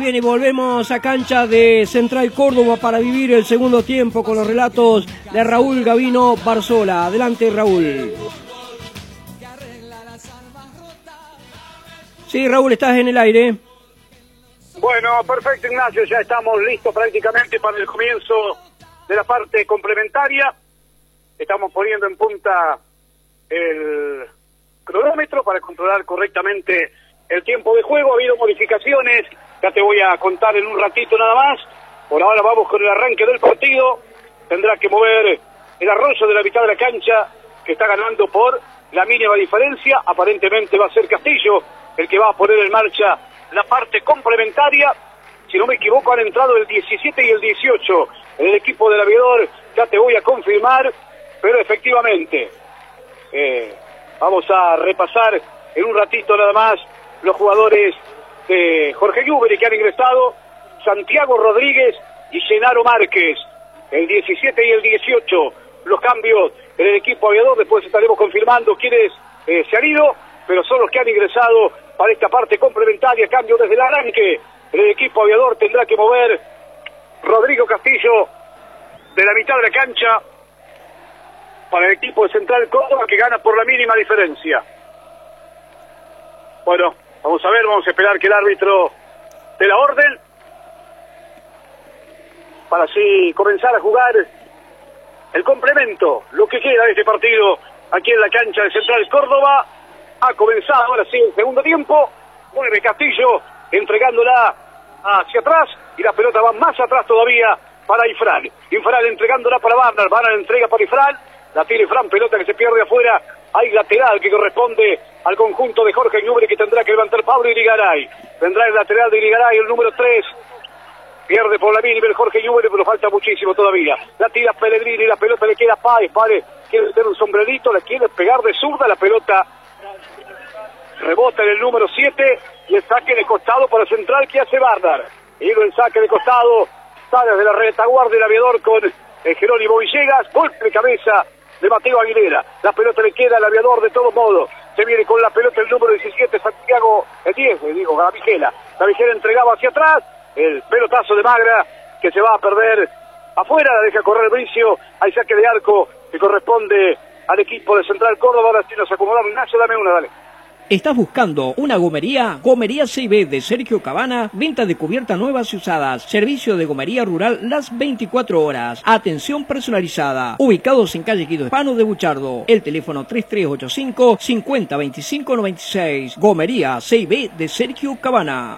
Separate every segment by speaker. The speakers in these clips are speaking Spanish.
Speaker 1: bien, y volvemos a cancha de Central Córdoba para vivir el segundo tiempo con los relatos de Raúl Gavino Barzola. Adelante, Raúl. Sí, Raúl, estás en el aire.
Speaker 2: Bueno, perfecto, Ignacio, ya estamos listos prácticamente para el comienzo de la parte complementaria. Estamos poniendo en punta el cronómetro para controlar correctamente el tiempo de juego. Ha habido modificaciones, ya te voy a contar en un ratito nada más. Por ahora vamos con el arranque del partido. Tendrá que mover el Arroyo de la mitad de la cancha, que está ganando por la mínima diferencia. Aparentemente va a ser Castillo el que va a poner en marcha la parte complementaria. Si no me equivoco, han entrado el 17 y el 18 en el equipo del Aviador. Ya te voy a confirmar, pero efectivamente vamos a repasar en un ratito nada más los jugadores de Jorge Newbery que han ingresado: Santiago Rodríguez y Genaro Márquez. El 17 y el 18 los cambios en el equipo Aviador. Después estaremos confirmando quiénes se han ido, pero son los que han ingresado para esta parte complementaria. Cambio desde el arranque. El equipo Aviador tendrá que mover Rodrigo Castillo de la mitad de la cancha para el equipo de Central Córdoba, que gana por la mínima diferencia. Bueno, vamos a ver, vamos a esperar que el árbitro dé la orden para así comenzar a jugar el complemento, lo que queda de este partido aquí en la cancha de Central Córdoba. Ha comenzado ahora sí el segundo tiempo. Mueve Castillo entregándola hacia atrás y la pelota va más atrás todavía para Ifrán. Ifrán entregándola para Barnard. Barnard entrega para Ifrán. La tira Ifrán, pelota que se pierde afuera. Hay lateral que corresponde al conjunto de Jorge Newbery, que tendrá que levantar Pablo Irigaray. Vendrá el lateral de Irigaray, el número 3. Pierde por la mínima el Jorge Newbery, pero falta muchísimo todavía. La tira Pellegrini, la pelota le queda a Páez. Páez quiere meter un sombrerito, la quiere pegar de zurda, la pelota rebota en el número 7 y el saque de costado para Central que hace Barnard. Y el saque de costado está desde la retaguardia del Aviador con Jerónimo Villegas. Golpe de cabeza de Mateo Aguilera. La pelota le queda al Aviador de todos modos. Se viene con la pelota el número 17, Santiago, el 10, Gavigela. Gavigela entregaba hacia atrás. El pelotazo de Magra que se va a perder afuera, la deja correr Bricio. Hay saque de arco que corresponde al equipo de Central Córdoba. Ahora sí nos acomodamos. Ignacio, dame una, dale.
Speaker 1: ¿Estás buscando una gomería? Gomería C&B de Sergio Cabana, venta de cubiertas nuevas y usadas, servicio de gomería rural las 24 horas, atención personalizada, ubicados en calle Guido Hispano de Buchardo, el teléfono 3385 5025 96, gomería C&B de Sergio Cabana.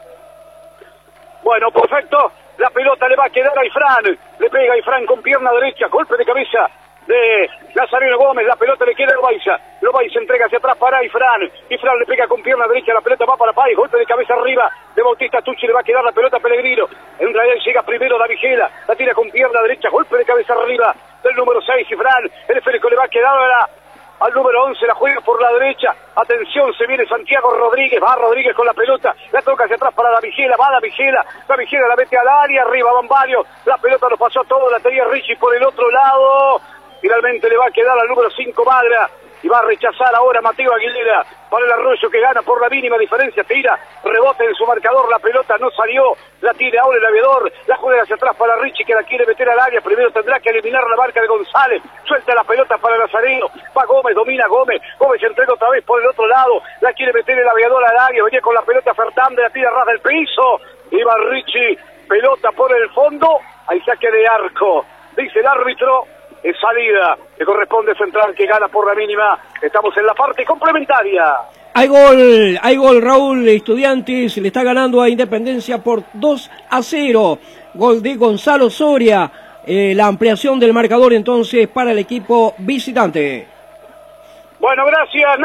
Speaker 2: Bueno, perfecto, la pelota le va a quedar a Ifrán, le pega a Ifrán con pierna derecha, golpe de cabeza de Nazareno Gómez, la pelota le queda a Loaiza. Loaiza entrega hacia atrás para Ifrán. Ifrán le pega con pierna derecha, la pelota va para Páez, golpe de cabeza arriba de Bautista Tucci, le va a quedar la pelota a Pellegrino. En realidad llega primero Davigela, la tira con pierna derecha, golpe de cabeza arriba del número 6, Ifrán. El esférico le va a quedar ahora al número 11, la juega por la derecha. Atención, se viene Santiago Rodríguez, va Rodríguez con la pelota, la toca hacia atrás para Davigela, va Davigela la mete al área, arriba van varios, la pelota lo pasó todo, la tenía Richie por el otro lado. Finalmente le va a quedar al número 5 Magra y va a rechazar ahora Mateo Aguilera para el Arroyo, que gana por la mínima diferencia. Tira, rebote en su marcador, la pelota no salió, la tira ahora el Aviador, la juega hacia atrás para Richie, que la quiere meter al área. Primero tendrá que eliminar la marca de González, suelta la pelota para Nazareno, va Gómez, domina Gómez se entrega otra vez por el otro lado, la quiere meter el Aviador al área, venía con la pelota Fernández, la tira ras del piso, iba Richie, pelota por el fondo, hay saque de arco, dice el árbitro. Es salida que corresponde a Central, que gana por la mínima. Estamos en la parte complementaria.
Speaker 1: Hay gol, Raúl. Estudiantes le está ganando a Independencia por 2-0. Gol de Gonzalo Soria. La ampliación del marcador entonces para el equipo visitante.
Speaker 2: Bueno, gracias.